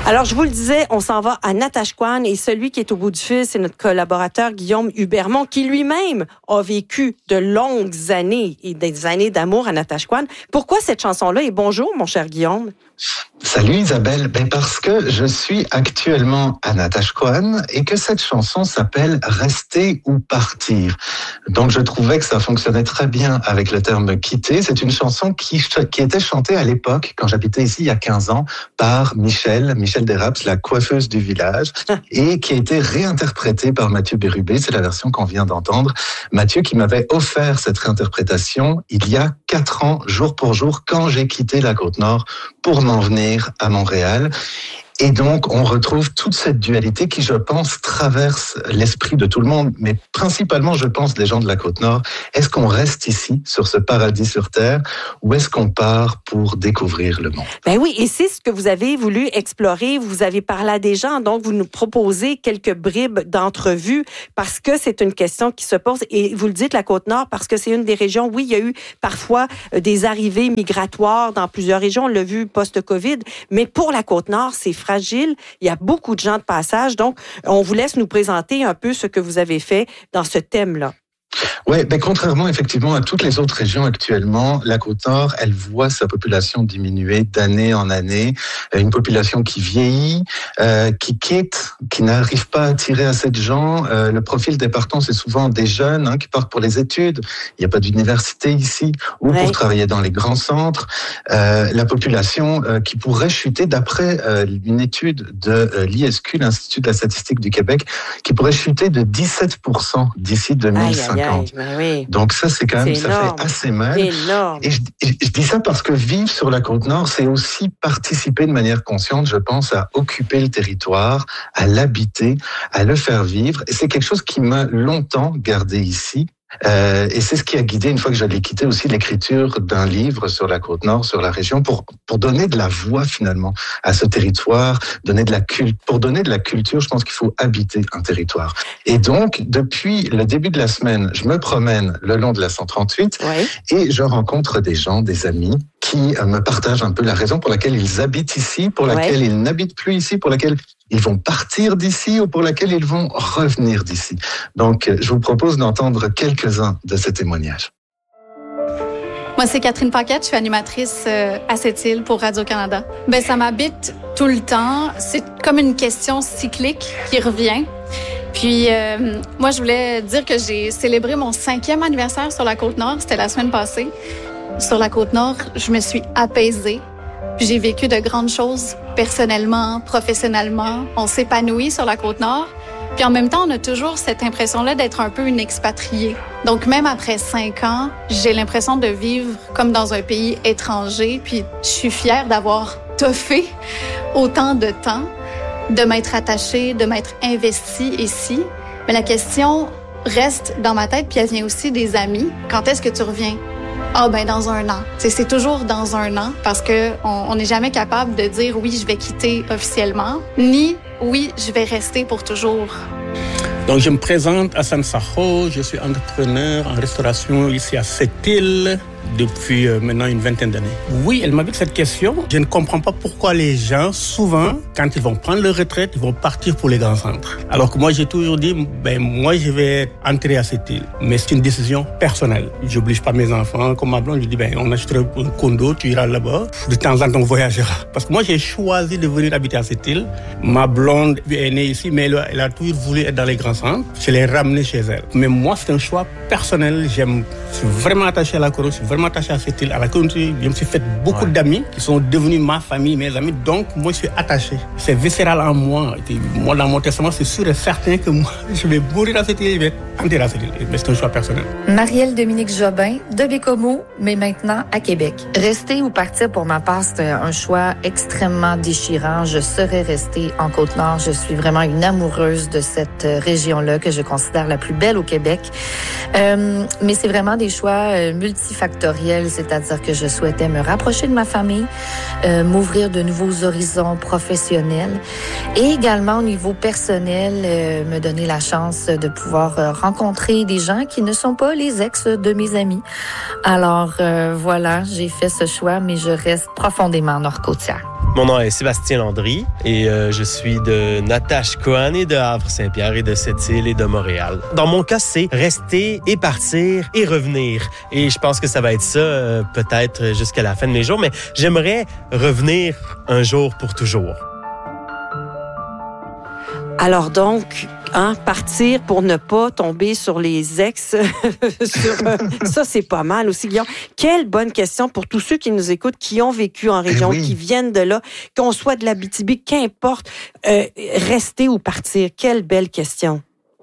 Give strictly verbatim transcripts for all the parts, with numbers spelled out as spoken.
Alors, je vous le disais, on s'en va à Natashquan et celui qui est au bout du fil, c'est notre collaborateur Guillaume Hubermont qui lui-même a vécu de longues années et des années d'amour à Natashquan. Pourquoi cette chanson-là? Et bonjour, mon cher Guillaume. Salut Isabelle, ben parce que je suis actuellement à Natashquan et que cette chanson s'appelle « Rester ou partir ». Donc je trouvais que ça fonctionnait très bien avec le terme « quitter ». C'est une chanson qui, qui était chantée à l'époque, quand j'habitais ici il y a quinze ans, par Michel, Michel Desraps, la coiffeuse du village, et qui a été réinterprétée par Mathieu Bérubé. C'est la version qu'on vient d'entendre. Mathieu qui m'avait offert cette réinterprétation il y a quatre ans, jour pour jour, quand j'ai quitté la Côte-Nord pour m'en venir à Montréal. Et donc, on retrouve toute cette dualité qui, je pense, traverse l'esprit de tout le monde, mais principalement, je pense, des gens de la Côte-Nord. Est-ce qu'on reste ici, sur ce paradis sur Terre, ou est-ce qu'on part pour découvrir le monde? Ben oui, et c'est ce que vous avez voulu explorer. Vous avez parlé à des gens, donc vous nous proposez quelques bribes d'entrevues parce que c'est une question qui se pose. Et vous le dites, la Côte-Nord, parce que c'est une des régions, oui, il y a eu parfois des arrivées migratoires dans plusieurs régions, on l'a vu post-Covid, mais pour la Côte-Nord, c'est fragile. Il y a beaucoup de gens de passage. Donc, on vous laisse nous présenter un peu ce que vous avez fait dans ce thème-là. Oui, mais contrairement effectivement à toutes les autres régions actuellement, la Côte-Nord, elle voit sa population diminuer d'année en année. Une population qui vieillit, euh, qui quitte, qui n'arrive pas à attirer assez de gens. Euh, le profil des partants, c'est souvent des jeunes hein, qui partent pour les études. Il n'y a pas d'université ici, ou ouais. pour travailler dans les grands centres. Euh, la population euh, qui pourrait chuter, d'après euh, une étude de euh, l'I S Q, l'Institut de la statistique du Québec, qui pourrait chuter de dix-sept pour cent d'ici deux mille cinquante. Aïe, aïe, aïe. Ben oui. Donc ça, c'est quand même, c'est ça énorme. Fait assez mal. Énorme. Et je, je dis ça parce que vivre sur la Côte-Nord, c'est aussi participer de manière consciente, je pense, à occuper le territoire, à l'habiter, à le faire vivre. Et c'est quelque chose qui m'a longtemps gardé ici. Euh, et c'est ce qui a guidé, une fois que j'allais quitter aussi, l'écriture d'un livre sur la Côte-Nord, sur la région, pour pour donner de la voix finalement à ce territoire, donner de la culte, pour donner de la culture, je pense qu'il faut habiter un territoire. Et donc, depuis le début de la semaine, je me promène le long de la cent trente-huit ouais. et je rencontre des gens, des amis, qui me partagent un peu la raison pour laquelle ils habitent ici, pour laquelle ouais. ils n'habitent plus ici, pour laquelle ils vont partir d'ici ou pour laquelle ils vont revenir d'ici. Donc, je vous propose d'entendre quelques-uns de ces témoignages. Moi, c'est Catherine Paquette, je suis animatrice à cette île pour Radio-Canada. Ben, ça m'habite tout le temps. C'est comme une question cyclique qui revient. Puis, euh, moi, je voulais dire que j'ai célébré mon cinquième anniversaire sur la Côte-Nord. C'était la semaine passée. Sur la Côte-Nord, je me suis apaisée. Puis j'ai vécu de grandes choses personnellement, professionnellement. On s'épanouit sur la Côte-Nord. Puis en même temps, on a toujours cette impression-là d'être un peu une expatriée. Donc même après cinq ans, j'ai l'impression de vivre comme dans un pays étranger. Puis je suis fière d'avoir toffé autant de temps, de m'être attachée, de m'être investie ici. Mais la question reste dans ma tête, puis elle vient aussi des amis. Quand est-ce que tu reviens? Ah ben dans un an. T'sais, c'est toujours dans un an parce que on n'est jamais capable de dire oui, je vais quitter officiellement, ni oui, je vais rester pour toujours. Donc je me présente Hassan Sakho, je suis entrepreneur en restauration ici à cette île depuis euh, maintenant une vingtaine d'années. Oui, elle m'avait cette question. Je ne comprends pas pourquoi les gens, souvent, quand ils vont prendre leur retraite, ils vont partir pour les grands centres. Alors que moi, j'ai toujours dit, ben moi, je vais entrer à cette île. Mais c'est une décision personnelle. Je n'oblige pas mes enfants. Comme ma blonde, je dis, ben on achètera un condo, tu iras là-bas. De temps en temps, on voyagera. Parce que moi, j'ai choisi de venir habiter à cette île. Ma blonde est née ici, mais elle a, elle a toujours voulu être dans les grands centres. Je l'ai ramenée chez elle. Mais moi, c'est un choix personnel. J'aime, je suis vraiment attaché à la Côte, je suis vraiment attaché à cette île, à la country. Je me suis fait beaucoup ouais. d'amis qui sont devenus ma famille, mes amis. Donc, moi, je suis attaché. C'est viscéral en moi. Et moi, dans mon testament, c'est sûr et certain que moi, je vais mourir à cette île, je vais être enterré à cette île. Mais c'est un choix personnel. Marielle Dominique Jobin, de Bécomo, mais maintenant à Québec. Rester ou partir, pour ma part, c'est un choix extrêmement déchirant. Je serais restée en Côte-Nord. Je suis vraiment une amoureuse de cette région-là que je considère la plus belle au Québec. Euh, mais c'est vraiment des choix euh, multifactoriels, c'est-à-dire que je souhaitais me rapprocher de ma famille, euh, m'ouvrir de nouveaux horizons professionnels et également au niveau personnel, euh, me donner la chance de pouvoir euh, rencontrer des gens qui ne sont pas les ex de mes amis. Alors euh, voilà, j'ai fait ce choix, mais je reste profondément nord-côtière. Mon nom est Sébastien Landry et euh, je suis de Natashquan et de Havre-Saint-Pierre et de Sept-Îles et de Montréal. Dans mon cas, c'est rester et partir et revenir. Et je pense que ça va être ça euh, peut-être jusqu'à la fin de mes jours, mais j'aimerais revenir un jour pour toujours. Alors donc, hein, partir pour ne pas tomber sur les ex, sur, euh, ça c'est pas mal aussi, Guillaume. Quelle bonne question pour tous ceux qui nous écoutent, qui ont vécu en région, eh oui. qui viennent de là, qu'on soit de l'Abitibi, qu'importe, euh, rester ou partir. Quelle belle question.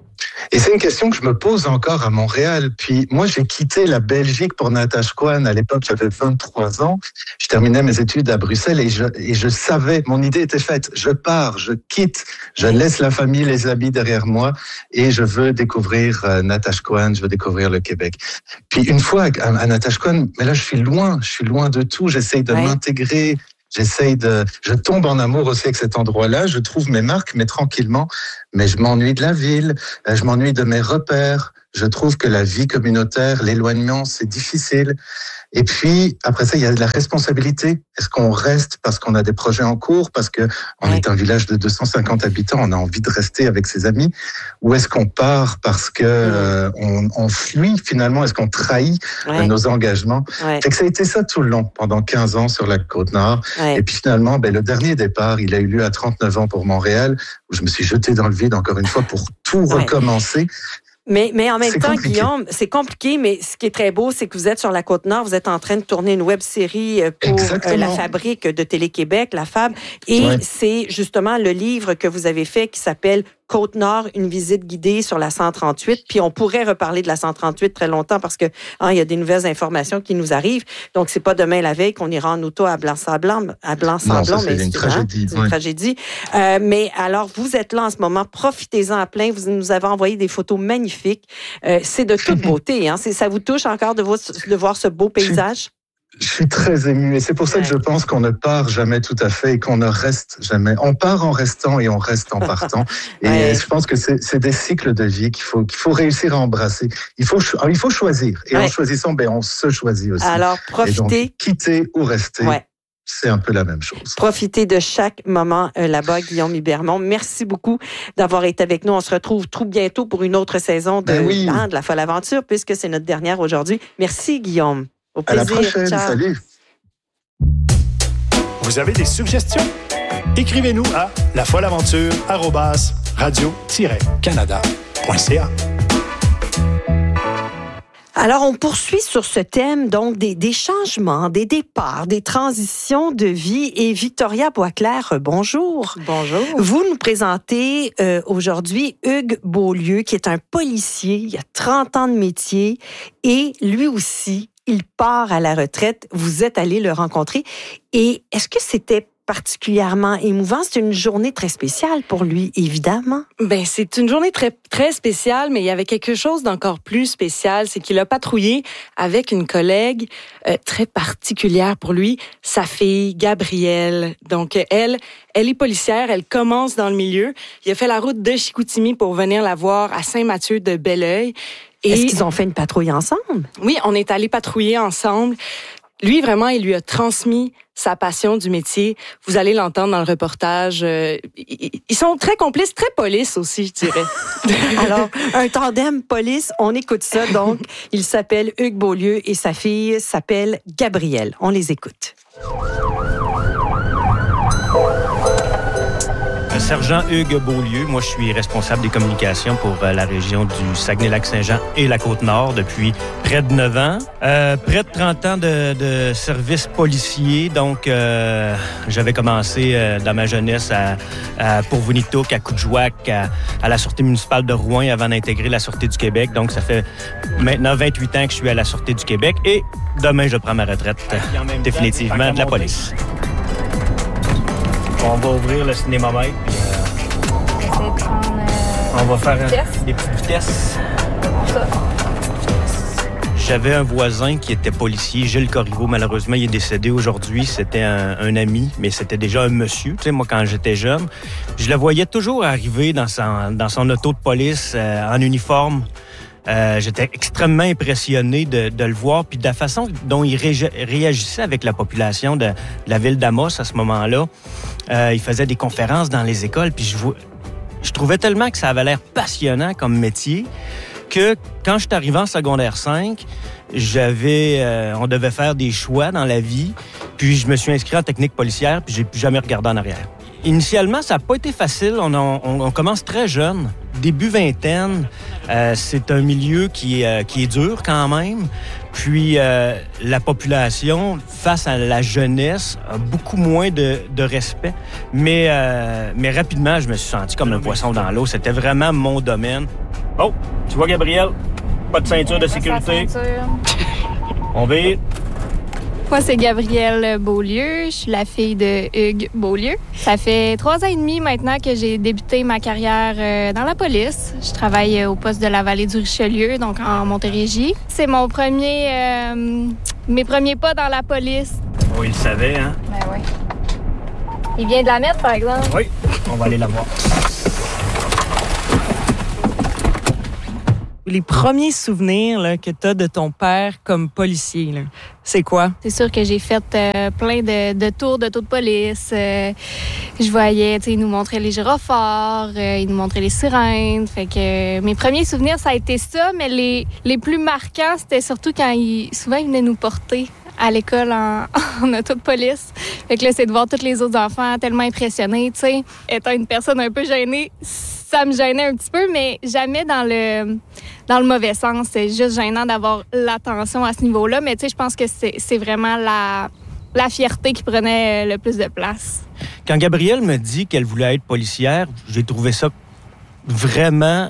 Et c'est une question que je me pose encore à Montréal. Puis moi, j'ai quitté la Belgique pour Natashquan. À l'époque, j'avais vingt-trois ans. Je terminais mes études à Bruxelles et je, et je savais, mon idée était faite. Je pars, je quitte, je laisse la famille, les amis derrière moi et je veux découvrir euh, Natashquan, je veux découvrir le Québec. Puis une fois à, à Natashquan, mais là, je suis loin, je suis loin de tout. J'essaye de ouais. m'intégrer. J'essaye de, je tombe en amour aussi avec cet endroit-là. Je trouve mes marques, mais tranquillement. Mais je m'ennuie de la ville. Je m'ennuie de mes repères. Je trouve que la vie communautaire, l'éloignement, c'est difficile. Et puis, après ça, il y a de la responsabilité. Est-ce qu'on reste parce qu'on a des projets en cours, parce que on ouais. est un village de deux cent cinquante habitants, on a envie de rester avec ses amis? Ou est-ce qu'on part parce que euh, on, on fuit finalement? Est-ce qu'on trahit ouais. euh, nos engagements? Ouais. Fait que ça a été ça tout le long, pendant quinze ans sur la Côte-Nord. Ouais. Et puis finalement, ben, le dernier départ, il a eu lieu à trente-neuf ans pour Montréal, où je me suis jeté dans le vide encore une fois pour tout ouais. recommencer. Mais, mais en même c'est temps, compliqué. Guillaume, c'est compliqué, mais ce qui est très beau, c'est que vous êtes sur la Côte-Nord, vous êtes en train de tourner une web-série pour euh, la fabrique de Télé-Québec, la Fab, et ouais. c'est justement le livre que vous avez fait qui s'appelle Côte-Nord, une visite guidée sur la cent trente-huit. Puis on pourrait reparler de la cent trente-huit très longtemps parce que hein, il y a des nouvelles informations qui nous arrivent. Donc c'est pas demain la veille qu'on ira en auto à Blanc-Sablon, à Blanc-Sablon, mais c'est une tragédie. C'est une ouais. tragédie. Euh, mais alors vous êtes là en ce moment, profitez-en à plein. Vous nous avez envoyé des photos magnifiques. Euh, c'est de toute beauté. Hein. C'est, ça vous touche encore de, vous, de voir ce beau paysage? Je suis très ému et c'est pour ça que je pense qu'on ne part jamais tout à fait et qu'on ne reste jamais. On part en restant et on reste en partant. Et ouais. je pense que c'est, c'est des cycles de vie qu'il faut, qu'il faut réussir à embrasser. Il faut, il faut choisir. Et ouais. en choisissant, ben, on se choisit aussi. Alors, profitez. Et donc, quitter ou rester. Ouais. C'est un peu la même chose. Profitez de chaque moment euh, là-bas, Guillaume Hibermont. Merci beaucoup d'avoir été avec nous. On se retrouve tout bientôt pour une autre saison de, ben oui. hein, de La Folle Aventure, puisque c'est notre dernière aujourd'hui. Merci, Guillaume. Au plaisir. À la prochaine. Ciao. Salut. Vous avez des suggestions? Écrivez-nous à lafolleaventure arobase radio tiret canada point c a. Alors, on poursuit sur ce thème, donc, des, des changements, des départs, des transitions de vie. Et Victoria Boisclair, bonjour. Bonjour. Vous nous présentez euh, aujourd'hui Hugues Beaulieu, qui est un policier, il a trente ans de métier, et lui aussi, il part à la retraite. Vous êtes allé le rencontrer. Et est-ce que c'était particulièrement émouvant? C'est une journée très spéciale pour lui, évidemment. Ben, c'est une journée très, très spéciale, mais il y avait quelque chose d'encore plus spécial, c'est qu'il a patrouillé avec une collègue euh, très particulière pour lui, sa fille, Gabrielle. Donc, elle, elle est policière, elle commence dans le milieu. Il a fait la route de Chicoutimi pour venir la voir à Saint-Mathieu de Belleuil. Et est-ce qu'ils ont fait une patrouille ensemble? Oui, on est allés patrouiller ensemble. Lui, vraiment, il lui a transmis sa passion du métier. Vous allez l'entendre dans le reportage. Euh, ils sont très complices, très police aussi, je dirais. Alors, un tandem police, on écoute ça. Donc, il s'appelle Hugues Beaulieu et sa fille s'appelle Gabrielle. On les écoute. Sergent Hugues Beaulieu, moi je suis responsable des communications pour euh, la région du Saguenay-Lac-Saint-Jean et la Côte-Nord depuis près de neuf ans. Euh, près de trente ans de, de service policier, donc euh, j'avais commencé euh, dans ma jeunesse à, à Pourvounitouk, à Coudjouac, à, à la Sûreté municipale de Rouen avant d'intégrer la Sûreté du Québec. Donc ça fait maintenant vingt-huit ans que je suis à la Sûreté du Québec et demain je prends ma retraite définitivement de la police. On va ouvrir le cinémomètre. Puis, euh, on va faire un, des petites vitesses. J'avais un voisin qui était policier, Gilles Corriveau. Malheureusement, il est décédé aujourd'hui. C'était un, un ami, mais c'était déjà un monsieur. Tu sais, moi, quand j'étais jeune, je le voyais toujours arriver dans son, dans son auto de police euh, en uniforme. Euh, j'étais extrêmement impressionné de, de le voir, puis de la façon dont il ré- réagissait avec la population de, de la ville d'Amos à ce moment-là. Euh, il faisait des conférences dans les écoles, puis je, je trouvais tellement que ça avait l'air passionnant comme métier que quand je suis arrivé en secondaire cinq, j'avais, euh, on devait faire des choix dans la vie, puis je me suis inscrit en technique policière, puis j'ai plus jamais regardé en arrière. Initialement, ça n'a pas été facile. On, on, on commence très jeune, début vingtaine. Euh, c'est un milieu qui, euh, qui est dur quand même. Puis euh, la population, face à la jeunesse, a beaucoup moins de, de respect. Mais, euh, mais rapidement, je me suis senti comme un poisson dans l'eau. C'était vraiment mon domaine. Oh, tu vois, Gabriel, pas de ceinture de sécurité. Ceinture. On vire. Moi, c'est Gabrielle Beaulieu. Je suis la fille de Hugues Beaulieu. Ça fait trois ans et demi maintenant que j'ai débuté ma carrière euh, dans la police. Je travaille au poste de la vallée du Richelieu, donc en Montérégie. C'est mon premier, euh, mes premiers pas dans la police. Oh, il le savait, hein? Ben oui. Il vient de la mettre, par exemple. Oui, on va aller la voir. Les premiers souvenirs là, que tu as de ton père comme policier, là, c'est quoi? C'est sûr que j'ai fait euh, plein de, de tours de taux de police. Euh, je voyais, tu sais, il nous montrait les gyrophares, euh, il nous montrait les sirènes. Fait que euh, mes premiers souvenirs, ça a été ça, mais les, les plus marquants, c'était surtout quand il, souvent, il venait nous porter à l'école en, en auto de police. Fait que là, c'est de voir tous les autres enfants tellement impressionnés, tu sais. Étant une personne un peu gênée, ça me gênait un petit peu, mais jamais dans le dans le mauvais sens. C'est juste gênant d'avoir l'attention à ce niveau-là, mais tu sais, je pense que c'est, c'est vraiment la, la fierté qui prenait le plus de place. Quand Gabrielle me dit qu'elle voulait être policière, j'ai trouvé ça vraiment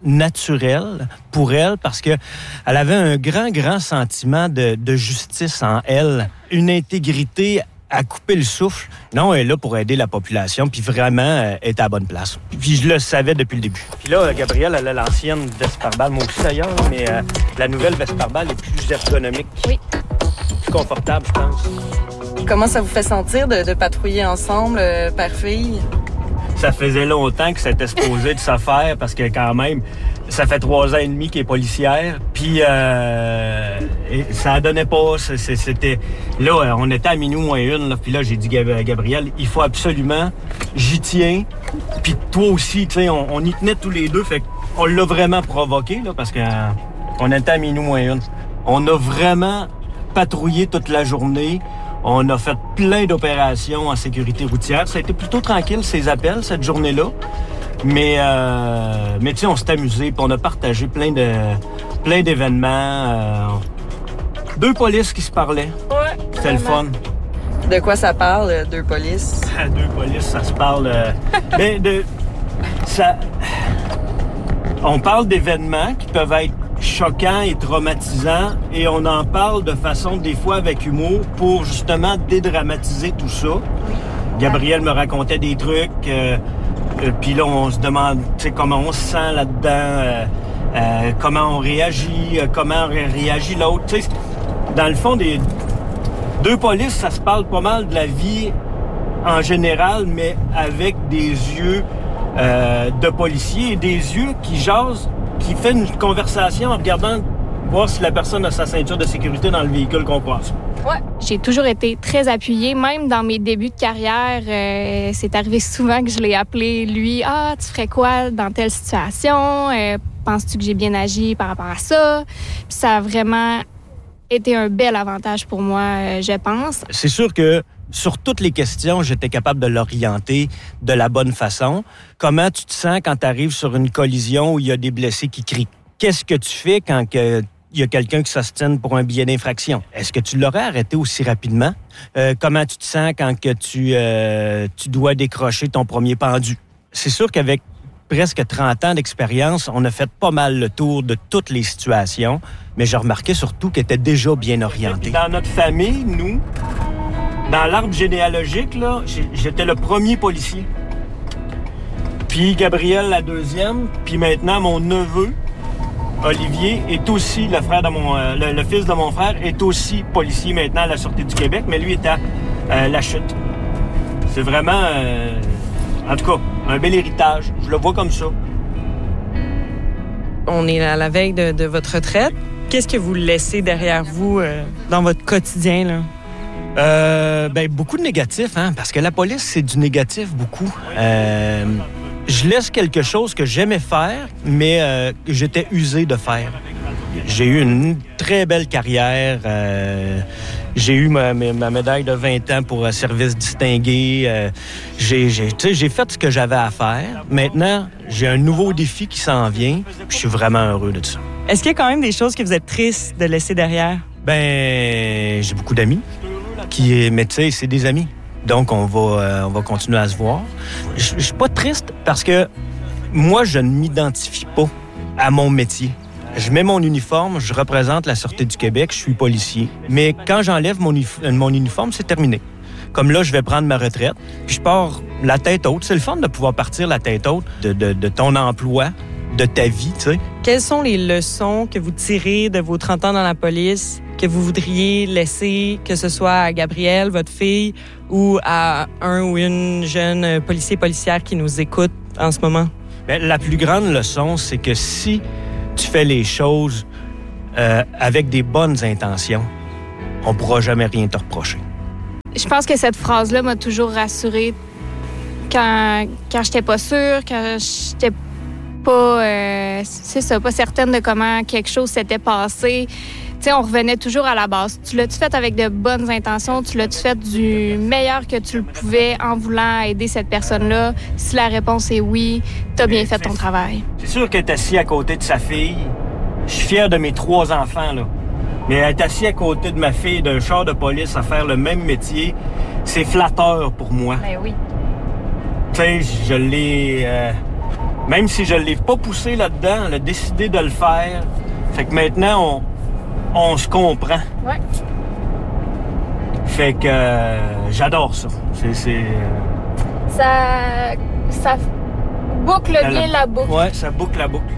naturel pour elle parce que elle avait un grand, grand sentiment de, de justice en elle, une intégrité à couper le souffle. Non, elle est là pour aider la population, puis vraiment, elle est à la bonne place. Puis je le savais depuis le début. Puis là, Gabrielle, elle a l'ancienne veste pare-balles, moi aussi d'ailleurs, mais euh, la nouvelle veste pare-balles est plus ergonomique. Oui. Plus confortable, je pense. Comment ça vous fait sentir de, de patrouiller ensemble, euh, père-fille? Ça faisait longtemps que c'était supposé de se faire parce que quand même, ça fait trois ans et demi qu'elle est policière. Puis euh, ça donnait pas. C'était là, on était à minuit moins une. Là, puis là, j'ai dit Gabrielle, il faut absolument, j'y tiens. Puis toi aussi, tu sais, on, on y tenait tous les deux. Fait qu'on l'a vraiment provoqué là, parce qu'on était à minuit moins une. On a vraiment patrouillé toute la journée. On a fait plein d'opérations en sécurité routière. Ça a été plutôt tranquille, ces appels, cette journée-là. Mais, euh, mais tu sais, on s'est amusé, puis on a partagé plein de, plein d'événements. Euh, deux polices qui se parlaient. Ouais. C'était le fun. De quoi ça parle, deux polices? Deux polices, ça se parle... Euh, mais de... Ça... On parle d'événements qui peuvent être choquant et traumatisant, et on en parle de façon des fois avec humour pour justement dédramatiser tout ça. Gabrielle me racontait des trucs, euh, euh, puis là on se demande comment on se sent là-dedans, euh, euh, comment on réagit, euh, comment réagit l'autre. T'sais, dans le fond, des deux polices, ça se parle pas mal de la vie en général, mais avec des yeux euh, de policiers et des yeux qui jasent, qui fait une conversation en regardant voir si la personne a sa ceinture de sécurité dans le véhicule qu'on passe. Ouais. J'ai toujours été très appuyée, même dans mes débuts de carrière. Euh, c'est arrivé souvent que je l'ai appelé, lui, « Ah, tu ferais quoi dans telle situation? Euh, penses-tu que j'ai bien agi par rapport à ça? » Puis ça a vraiment été un bel avantage pour moi, euh, je pense. C'est sûr que sur toutes les questions, j'étais capable de l'orienter de la bonne façon. Comment tu te sens quand tu arrives sur une collision où il y a des blessés qui crient? Qu'est-ce que tu fais quand il y a quelqu'un qui s'ostine pour un billet d'infraction? Est-ce que tu l'aurais arrêté aussi rapidement? Euh, comment tu te sens quand que tu, euh, tu dois décrocher ton premier pendu? C'est sûr qu'avec presque trente ans d'expérience, on a fait pas mal le tour de toutes les situations, mais j'ai remarqué surtout qu'elle était déjà bien orientée. Dans notre famille, nous... Dans l'arbre généalogique, là, j'étais le premier policier. Puis Gabrielle, la deuxième. Puis maintenant, mon neveu, Olivier, est aussi, le frère de mon, euh, le, le fils de mon frère, est aussi policier maintenant à la Sûreté du Québec, mais lui est à euh, La Chute. C'est vraiment, euh, en tout cas, un bel héritage. Je le vois comme ça. On est à la veille de, de votre retraite. Qu'est-ce que vous laissez derrière vous euh, dans votre quotidien, là? Euh, ben, beaucoup de négatifs, hein, parce que la police, c'est du négatif, beaucoup. Euh, je laisse quelque chose que j'aimais faire, mais euh, que j'étais usé de faire. J'ai eu une très belle carrière. Euh, j'ai eu ma, ma médaille de vingt ans pour un service distingué. Euh, j'ai, j'ai, j'ai fait ce que j'avais à faire. Maintenant, j'ai un nouveau défi qui s'en vient. Je suis vraiment heureux de ça. Est-ce qu'il y a quand même des choses que vous êtes triste de laisser derrière? Ben, j'ai beaucoup d'amis. Qui, mais tu sais, c'est des amis. Donc, on va, euh, on va continuer à se voir. Je suis pas triste parce que moi, je ne m'identifie pas à mon métier. Je mets mon uniforme, je représente la Sûreté du Québec, je suis policier. Mais quand j'enlève mon, uni- mon uniforme, c'est terminé. Comme là, je vais prendre ma retraite, puis je pars la tête haute. C'est le fun de pouvoir partir la tête haute de, de, de ton emploi, de ta vie, tu sais. Quelles sont les leçons que vous tirez de vos trente ans dans la police que vous voudriez laisser, que ce soit à Gabrielle, votre fille, ou à un ou une jeune policier, policière qui nous écoute en ce moment? Bien, la plus grande leçon, c'est que si tu fais les choses euh, avec des bonnes intentions, on pourra jamais rien te reprocher. Je pense que cette phrase-là m'a toujours rassurée quand, quand j'étais pas sûre, quand j'étais pas, euh, c'est ça, pas certaine de comment quelque chose s'était passé. Tu sais, on revenait toujours à la base. Tu l'as-tu fait avec de bonnes intentions? Tu l'as-tu fait du meilleur que tu le pouvais en voulant aider cette personne-là? Si la réponse est oui, t'as bien fait ton travail. C'est sûr qu'elle est assise à côté de sa fille. Je suis fier de mes trois enfants, là. Mais être assis à côté de ma fille d'un char de police à faire le même métier, c'est flatteur pour moi. Ben oui. Tu sais, je l'ai... Euh, même si je l'ai pas poussé là-dedans, elle a décidé de le faire. Fait que maintenant, on... On se comprend. Ouais. Fait que euh, j'adore ça. C'est, c'est, euh... Ça, ça boucle la, bien la boucle. Ouais, ça boucle la boucle.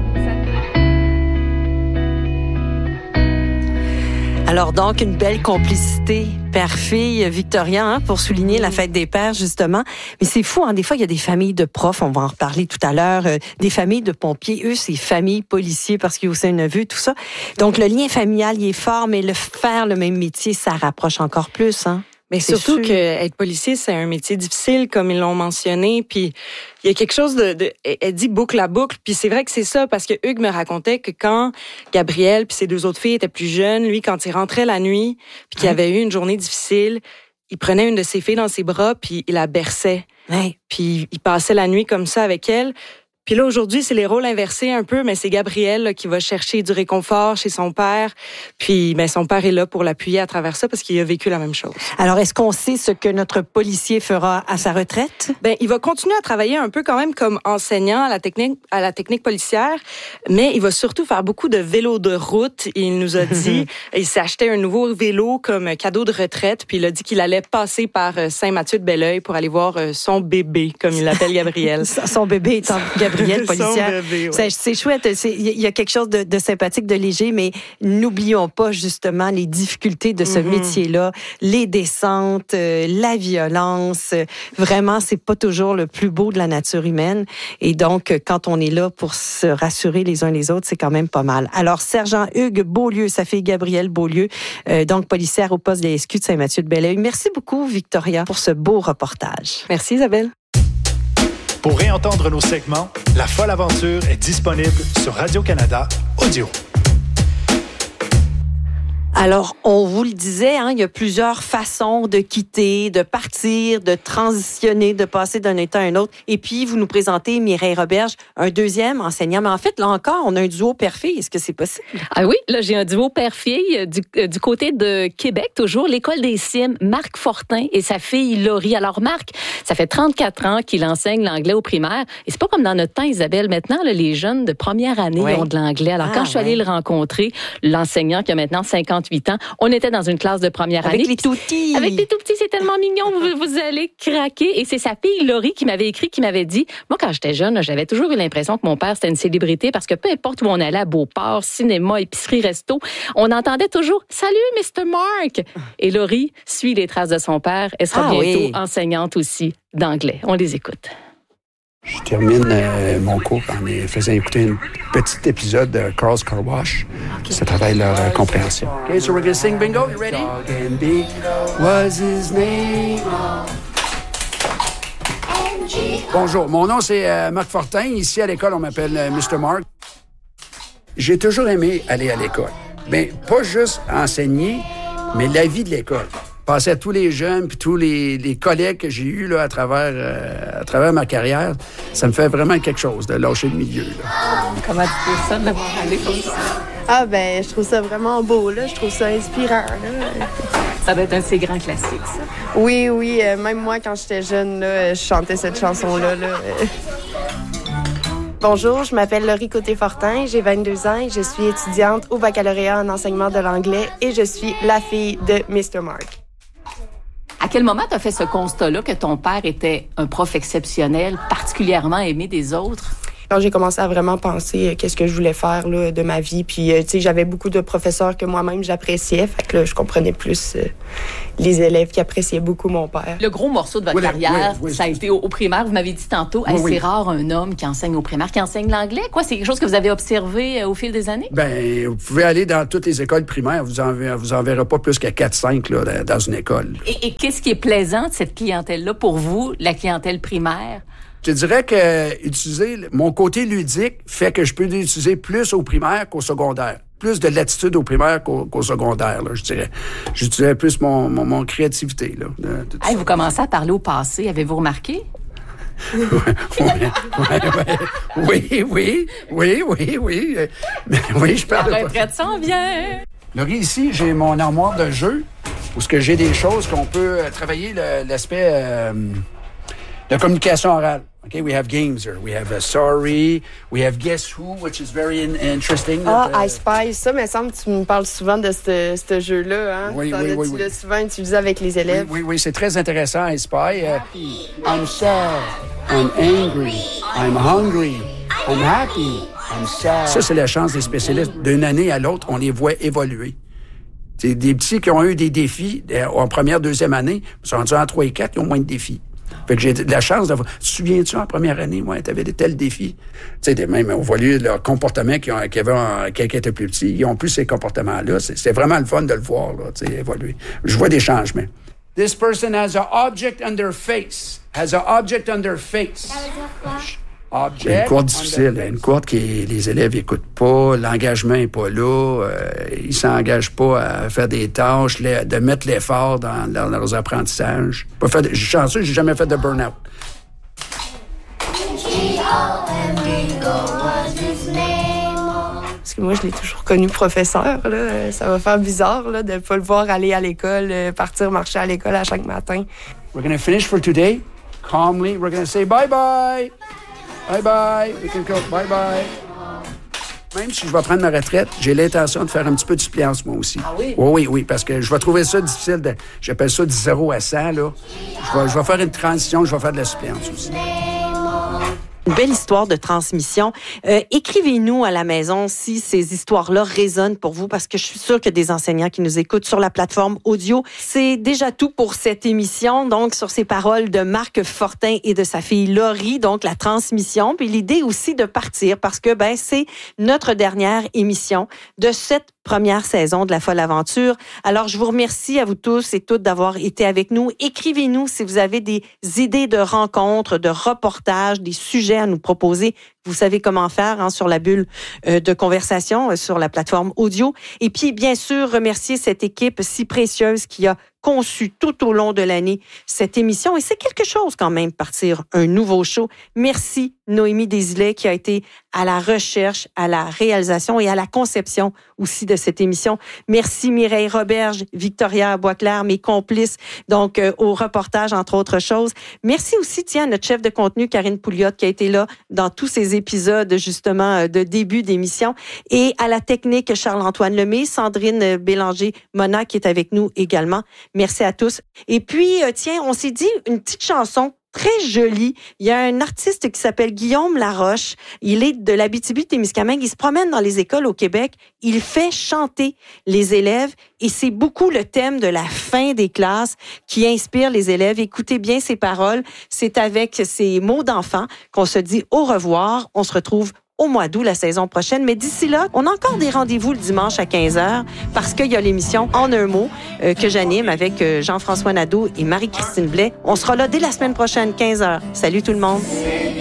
Alors donc, une belle complicité père-fille, Victoria, hein, pour souligner la fête des pères, justement. Mais c'est fou, hein, des fois, il y a des familles de profs, on va en reparler tout à l'heure, euh, des familles de pompiers, eux, c'est familles policiers parce qu'il y a aussi un neveu, tout ça. Donc, le lien familial, il est fort, mais le faire le même métier, ça rapproche encore plus, hein. Mais surtout que être policier, c'est un métier difficile, comme ils l'ont mentionné. Puis il y a quelque chose de, de elle dit boucle à boucle. Puis c'est vrai que c'est ça, parce que Hugues me racontait que quand Gabrielle puis ses deux autres filles étaient plus jeunes, lui, quand il rentrait la nuit, puis qu'il avait eu une journée difficile, il prenait une de ses filles dans ses bras puis il la berçait. Ouais. Puis il passait la nuit comme ça avec elle. Puis là, aujourd'hui, c'est les rôles inversés un peu, mais c'est Gabrielle là, qui va chercher du réconfort chez son père. Puis ben, son père est là pour l'appuyer à travers ça parce qu'il a vécu la même chose. Alors, est-ce qu'on sait ce que notre policier fera à sa retraite? Ben, il va continuer à travailler un peu quand même comme enseignant à la technique, à la technique policière, mais il va surtout faire beaucoup de vélo de route. Il nous a dit, il s'est acheté un nouveau vélo comme cadeau de retraite, puis il a dit qu'il allait passer par Saint-Mathieu-de-Belleuil pour aller voir son bébé, comme il l'appelle Gabrielle. Son bébé étant Gabrielle. Policière. Bébé, ouais. c'est, c'est chouette. Il y a quelque chose de, de sympathique, de léger, mais n'oublions pas justement les difficultés de ce mm-hmm. métier-là, les descentes, euh, la violence. Vraiment, c'est pas toujours le plus beau de la nature humaine. Et donc, quand on est là pour se rassurer les uns les autres, c'est quand même pas mal. Alors, sergent Hugues Beaulieu, sa fille Gabrielle Beaulieu, euh, donc policière au poste de la S Q de Saint-Mathieu-de-Belleuil. Merci beaucoup, Victoria, pour ce beau reportage. Merci, Isabelle. Pour réentendre nos segments, La Folle Aventure est disponible sur Radio-Canada Audio. Alors, on vous le disait, hein, il y a plusieurs façons de quitter, de partir, de transitionner, de passer d'un état à un autre. Et puis, vous nous présentez Mireille Roberge, un deuxième enseignant. Mais en fait, là encore, on a un duo père-fille. Est-ce que c'est possible? Ah oui, là, j'ai un duo père-fille du, euh, du côté de Québec, toujours, l'École des Cimes, Marc Fortin et sa fille Laurie. Alors, Marc, ça fait trente-quatre ans qu'il enseigne l'anglais au primaire. Et c'est pas comme dans notre temps, Isabelle. Maintenant, là, les jeunes de première année ouais. ont de l'anglais. Alors, ah, quand je suis allée ouais. le rencontrer, l'enseignant qui a maintenant cinquante-huit ans, on était dans une classe de première avec année. Avec les tout petits. Avec les tout petits, c'est tellement mignon, vous, vous allez craquer. Et c'est sa fille Laurie qui m'avait écrit, qui m'avait dit, moi quand j'étais jeune, j'avais toujours eu l'impression que mon père c'était une célébrité parce que peu importe où on allait, à Beauport, cinéma, épicerie, resto, on entendait toujours « Salut, mister Mark ». Et Laurie suit les traces de son père. Elle sera ah, bientôt oui. enseignante aussi d'anglais. On les écoute. Je termine euh, mon cours en les faisant écouter un petit épisode de Carl's Car Wash. Okay. Ça travaille leur euh, compréhension. OK, so we're gonna sing bingo. You ready? Dog and B was his name. Bonjour, mon nom c'est euh, Marc Fortin. Ici à l'école, on m'appelle euh, mister Mark. J'ai toujours aimé aller à l'école. Bien, pas juste enseigner, mais la vie de l'école. Passer à tous les jeunes puis tous les, les collègues que j'ai eus là, à, travers, euh, à travers ma carrière, ça me fait vraiment quelque chose de lâcher le milieu. Là. Comment tu trouves ça de voir aller comme ça? Ah ben, je trouve ça vraiment beau, là. Je trouve ça inspirant, là. Ça doit être un de ces grands classiques, ça. Oui, oui. Euh, même moi, quand j'étais jeune, là, je chantais cette chanson-là, là. Bonjour, je m'appelle Laurie Côté-Fortin, j'ai vingt-deux ans et je suis étudiante au baccalauréat en enseignement de l'anglais et je suis la fille de mister Mark. À quel moment tu as fait ce constat-là que ton père était un prof exceptionnel, particulièrement aimé des autres? Quand j'ai commencé à vraiment penser euh, qu'est-ce que je voulais faire là, de ma vie, puis euh, tu sais, j'avais beaucoup de professeurs que moi-même j'appréciais, fait que là, je comprenais plus euh, les élèves qui appréciaient beaucoup mon père. Le gros morceau de votre oui, carrière, oui, oui, ça a été au, au primaire. Vous m'avez dit tantôt, oui, hey, oui. c'est rare un homme qui enseigne au primaire, qui enseigne l'anglais. Quoi, c'est quelque chose que vous avez observé euh, au fil des années? Ben, vous pouvez aller dans toutes les écoles primaires, vous en, vous en verrez pas plus qu'à quatre cinq là, dans une école. Et, et qu'est-ce qui est plaisant de cette clientèle-là pour vous, la clientèle primaire? Je dirais que utiliser mon côté ludique fait que je peux l'utiliser plus au primaire qu'au secondaire. Plus de latitude au primaire qu'au, qu'au secondaire, là, je dirais. J'utilisais plus mon, mon, mon créativité. Là, de, de hey, vous commencez à parler au passé. Avez-vous remarqué? ouais, ouais, ouais. Oui, oui, oui, oui, oui. Mais, oui, je parle. La retraite s'en vient. Laurie, ici, j'ai mon armoire de jeu où ce que j'ai des choses qu'on peut travailler le, l'aspect euh, de communication orale. Okay, we have games here. We have a sorry. We have guess who, which is very in- interesting. Ah, that, uh, I Spy, ça, me semble que tu me parles souvent de ce, ce jeu-là. Hein? Oui, T'en oui, oui, as-tu oui. l'as souvent utilisé avec les élèves? Oui, oui, oui, c'est très intéressant, I Spy. Uh, I'm sad. I'm angry. I'm hungry. I'm happy. I'm sad. Ça, c'est la chance des spécialistes. D'une année à l'autre, on les voit évoluer. C'est des petits qui ont eu des défis en première, deuxième année. Ils sont rendus en trois et quatre, ils ont moins de défis. Fait que j'ai de la chance d'avoir... Tu te souviens-tu, en première année, moi, t'avais de tels défis? Tu sais, même, on voit leur comportement qui, ont, qui avait en, qui étaient plus petits. Ils ont plus ces comportements-là. C'est, c'est vraiment le fun de le voir, là, tu sais, évoluer. Je vois des changements. This person has an object on their face. Has an object on their face. Object. Une courte difficile, une courte que les élèves n'écoutent pas, l'engagement n'est pas là, euh, ils s'engagent pas à faire des tâches, les, de mettre l'effort dans, dans leurs apprentissages. Pas fait de, je suis chanceux, j'ai jamais fait de burn-out. Parce que moi, je l'ai toujours connu professeur. Là. Ça va faire bizarre là, de ne pas le voir aller à l'école, partir marcher à l'école à chaque matin. We're going to finish for today. Calmly, we're going to say bye-bye. Bye-bye. We can go. Bye-bye. Même si je vais prendre ma retraite, j'ai l'intention de faire un petit peu de suppléance, moi aussi. Ah oui? Oui, oui, oui, parce que je vais trouver ça difficile. De, j'appelle ça du zéro à cent, là. Je vais, je vais faire une transition, je vais faire de la suppléance aussi. Une belle histoire de transmission. Euh, écrivez-nous à la maison si ces histoires-là résonnent pour vous, parce que je suis sûre qu'il y a des enseignants qui nous écoutent sur la plateforme audio. C'est déjà tout pour cette émission, donc sur ces paroles de Marc Fortin et de sa fille Laurie, donc la transmission, puis l'idée aussi de partir, parce que ben c'est notre dernière émission de cette première saison de La Folle Aventure. Alors, je vous remercie à vous tous et toutes d'avoir été avec nous. Écrivez-nous si vous avez des idées de rencontres, de reportages, des sujets à nous proposer. Vous savez comment faire hein, sur la bulle euh, de conversation, euh, sur la plateforme audio. Et puis, bien sûr, remercier cette équipe si précieuse qui a conçu tout au long de l'année cette émission. Et c'est quelque chose quand même, partir un nouveau show. Merci Noémie Desilets qui a été à la recherche, à la réalisation et à la conception aussi de cette émission. Merci Mireille Roberge, Victoria Boisclair, mes complices, donc euh, au reportage, entre autres choses. Merci aussi, tiens, à notre chef de contenu, Karine Pouliot, qui a été là dans tous ces épisodes, justement, de début d'émission. Et à la technique, Charles-Antoine Lemay, Sandrine Bélanger-Mona, qui est avec nous également. Merci à tous. Et puis, euh, tiens, on s'est dit une petite chanson très joli. Il y a un artiste qui s'appelle Guillaume Laroche. Il est de l'Abitibi-Témiscamingue. Il se promène dans les écoles au Québec. Il fait chanter les élèves et c'est beaucoup le thème de la fin des classes qui inspire les élèves. Écoutez bien ces paroles. C'est avec ces mots d'enfant qu'on se dit au revoir. On se retrouve au mois d'août, la saison prochaine. Mais d'ici là, on a encore des rendez-vous le dimanche à quinze heures parce qu'il y a l'émission En un mot euh, que j'anime avec euh, Jean-François Nadeau et Marie-Christine Blais. On sera là dès la semaine prochaine, quinze heures. Salut tout le monde.